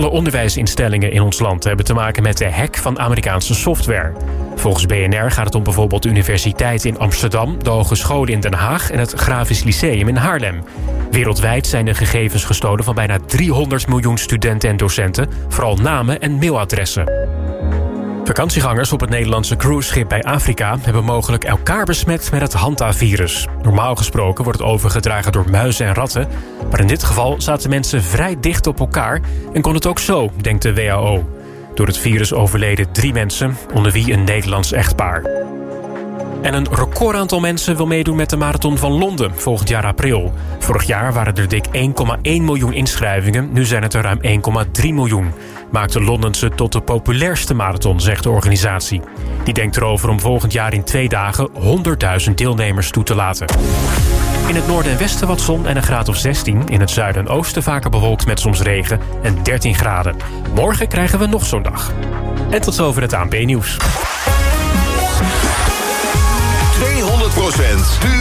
Alle onderwijsinstellingen in ons land hebben te maken met de hack van Amerikaanse software. Volgens BNR gaat het om bijvoorbeeld de universiteit in Amsterdam, de hogescholen in Den Haag en het Grafisch Lyceum in Haarlem. Wereldwijd zijn de gegevens gestolen van bijna 300 miljoen studenten en docenten, vooral namen en mailadressen. Vakantiegangers op het Nederlandse cruiseschip bij Afrika hebben mogelijk elkaar besmet met het Hanta-virus. Normaal gesproken wordt het overgedragen door muizen en ratten, maar in dit geval zaten mensen vrij dicht op elkaar en kon het ook zo, denkt de WHO. Door het virus overleden 3 mensen, onder wie een Nederlands echtpaar. En een recordaantal mensen wil meedoen met de Marathon van Londen volgend jaar april. Vorig jaar waren er dik 1,1 miljoen inschrijvingen, nu zijn het er ruim 1,3 miljoen. Maakt de Londense tot de populairste marathon, zegt de organisatie. Die denkt erover om volgend jaar in 2 dagen 100.000 deelnemers toe te laten. In het noorden en westen wat zon en een graad of 16. In het zuiden en oosten vaker bewolkt met soms regen en 13 graden. Morgen krijgen we nog zo'n dag. En tot zover het ANP-nieuws. 200%